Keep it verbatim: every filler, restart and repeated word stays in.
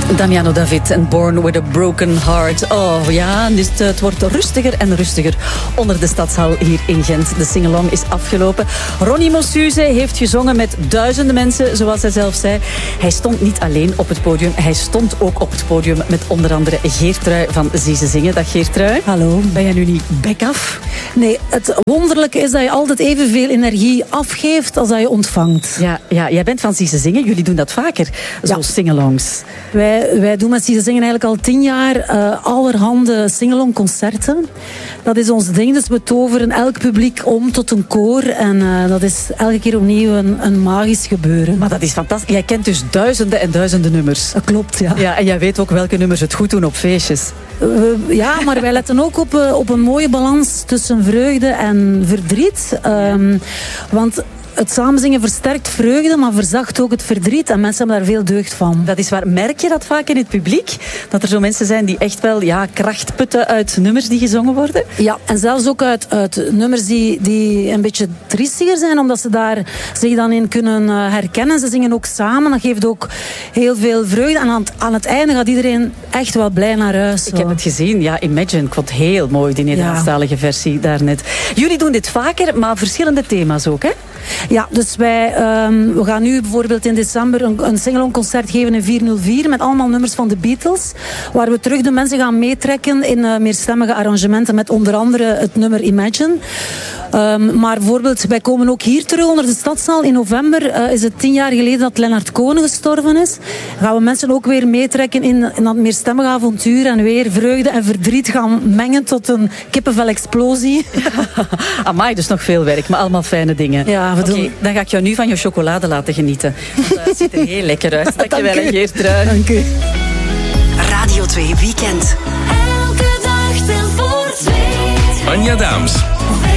Damiano David en Born with a Broken Heart. Oh ja, dus het, het wordt rustiger en rustiger onder de stadshal hier in Gent. De singalong is afgelopen. Ronnie Mossuze heeft gezongen met duizenden mensen, zoals hij zelf zei. Hij stond niet alleen op het podium, hij stond ook op het podium met onder andere Geertrui van Zie Ze Zingen. Dag Geertrui. Hallo. Ben jij nu niet bek af? Nee, het wonderlijke is dat je altijd evenveel energie afgeeft als dat je ontvangt. Ja, ja, jij bent van Zie Ze Zingen. Jullie doen dat vaker, zo Ja. singalongs. Wij, wij doen met Zie Ze Zingen eigenlijk al tien jaar uh, allerhande singalong concerten. Dat is ons ding, dus we toveren elk publiek om tot een koor. En uh, dat is elke keer opnieuw een, een magisch gebeuren. Maar dat is fantastisch. Jij kent dus duizenden en duizenden nummers. Dat klopt, ja. Ja, en jij weet ook welke nummers het goed doen op feestjes. Uh, ja, maar wij letten ook op, uh, op een mooie balans tussen vreugde en verdriet. Um, want het samenzingen versterkt vreugde, maar verzacht ook het verdriet. En mensen hebben daar veel deugd van. Dat is waar. Merk je dat vaak in het publiek? Dat er zo mensen zijn die echt wel ja, kracht putten uit nummers die gezongen worden? Ja, en zelfs ook uit, uit nummers die, die een beetje triestiger zijn, omdat ze daar zich dan in kunnen herkennen. Ze zingen ook samen, dat geeft ook heel veel vreugde. En aan het, aan het einde gaat iedereen echt wel blij naar huis. Zo. Ik heb het gezien, ja, Imagine. Ik vond het heel mooi, die Nederlandstalige ja. versie daarnet. Jullie doen dit vaker, maar verschillende thema's ook, hè? Ja, dus wij um, we gaan nu bijvoorbeeld in december een, een singalong concert geven in vier nul vier met allemaal nummers van de Beatles, waar we terug de mensen gaan meetrekken in uh, meerstemmige arrangementen met onder andere het nummer Imagine. Um, maar bijvoorbeeld, wij komen ook hier terug onder de Stadszaal. In november uh, is het tien jaar geleden dat Lennart Konen gestorven is. Dan gaan we mensen ook weer meetrekken in, in dat meerstemmige avontuur en weer vreugde en verdriet gaan mengen tot een kippenvel-explosie. Ja. Amai, dus nog veel werk, maar allemaal fijne dingen. Ja, we Oké, doen... dan ga ik jou nu van je chocolade laten genieten. Want, uh, het ziet er heel lekker uit. Dankjewel, Dank u. Geertrui. Dank u. Radio twee Weekend. Elke dag ten voor twee. Anja Daams.